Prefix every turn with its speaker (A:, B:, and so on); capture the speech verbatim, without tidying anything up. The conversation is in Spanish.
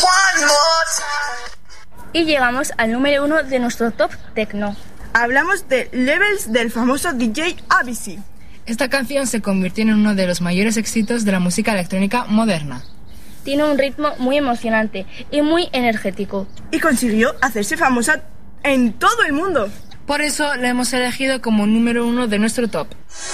A: Y llegamos al número uno de nuestro top techno.
B: Hablamos de Levels del famoso D J Avicii.
C: Esta canción se convirtió en uno de los mayores éxitos de la música electrónica moderna.
A: Tiene un ritmo muy emocionante y muy energético.
B: Y consiguió hacerse famosa en todo el mundo.
C: Por eso la hemos elegido como número uno de nuestro top.